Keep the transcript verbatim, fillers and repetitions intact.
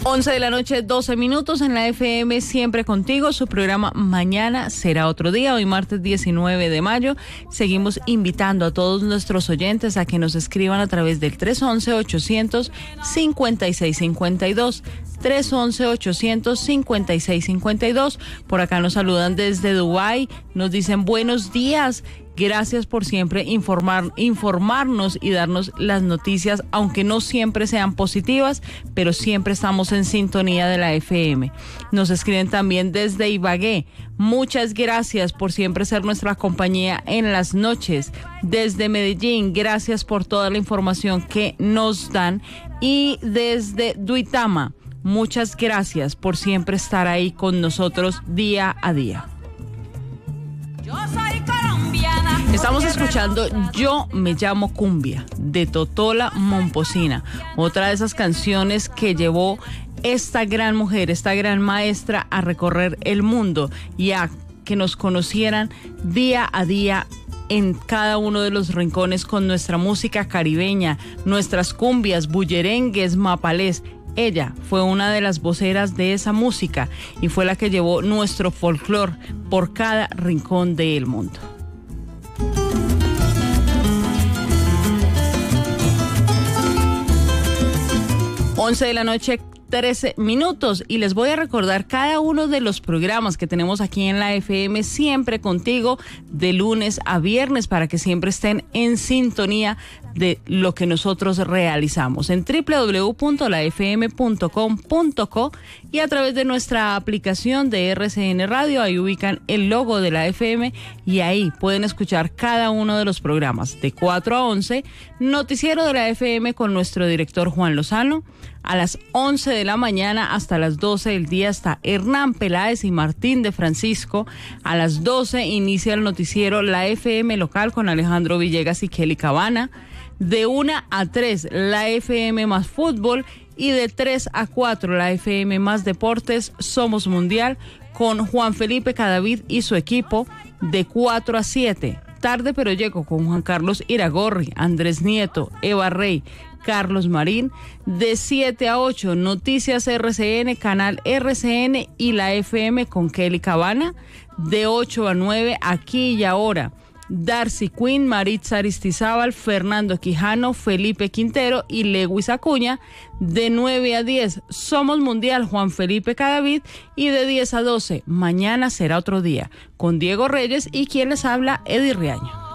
once de la noche, doce minutos en la F M, siempre contigo, su programa Mañana Será Otro Día, hoy martes diecinueve de mayo. Seguimos invitando a todos nuestros oyentes a que nos escriban a través del tres once, ochocientos, cincuenta y seis cincuenta y dos, tres once, ochocientos, cincuenta y seis cincuenta y dos. Por acá nos saludan desde Dubái, nos dicen buenos días. Gracias por siempre informar, informarnos y darnos las noticias, aunque no siempre sean positivas, pero siempre estamos en sintonía de la F M. Nos escriben también desde Ibagué. Muchas gracias por siempre ser nuestra compañía en las noches. Desde Medellín, gracias por toda la información que nos dan. Y desde Duitama, muchas gracias por siempre estar ahí con nosotros día a día. Yo soy colombiana. Estamos escuchando Yo me llamo Cumbia, de Totola Momposina, otra de esas canciones que llevó esta gran mujer, esta gran maestra a recorrer el mundo y a que nos conocieran día a día en cada uno de los rincones con nuestra música caribeña, nuestras cumbias, bullerengues, mapalés. Ella fue una de las voceras de esa música y fue la que llevó nuestro folclore por cada rincón del mundo. once de la noche, trece minutos, y les voy a recordar cada uno de los programas que tenemos aquí en la F M, siempre contigo, de lunes a viernes, para que siempre estén en sintonía de lo que nosotros realizamos en doble u doble u doble u punto la f m punto com punto co y a través de nuestra aplicación de R C N Radio. Ahí ubican el logo de la F M y ahí pueden escuchar cada uno de los programas de cuatro a once, noticiero de la F M con nuestro director Juan Lozano. A las once de la mañana hasta las doce del día está Hernán Peláez y Martín de Francisco. A las doce inicia el noticiero La F M Local con Alejandro Villegas y Kelly Cabana. De una a tres la F M más fútbol y de tres a cuatro la F M más deportes, Somos Mundial con Juan Felipe Cadavid y su equipo. De cuatro a siete Tarde pero Llego con Juan Carlos Iragorri, Andrés Nieto, Eva Rey, Carlos Marín. De siete a ocho Noticias R C N, Canal R C N y la F M con Kelly Cabana. De ocho a nueve Aquí y Ahora, Darcy Quinn, Maritza Aristizábal, Fernando Quijano, Felipe Quintero y Lewis Acuña. De nueve a diez Somos Mundial, Juan Felipe Cadavid. Y de diez a doce Mañana Será Otro Día, con Diego Reyes y quien les habla, Eddie Riaño.